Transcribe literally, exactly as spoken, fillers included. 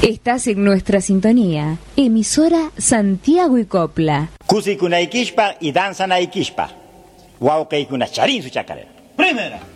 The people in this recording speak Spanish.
Estás en nuestra sintonía, emisora Santiago y Copla. Kusikunay kishpa y danzanay kishpa. Waukaykuna charin su chacarera. Primera.